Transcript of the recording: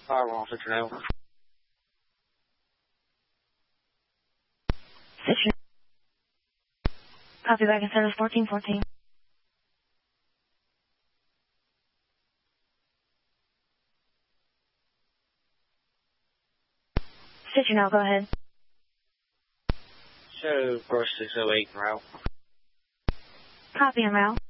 Firewall, Citron now. Citron. Copy back in service 1414. Citron now, go ahead. Shadow Brush 608 route. Copy en route.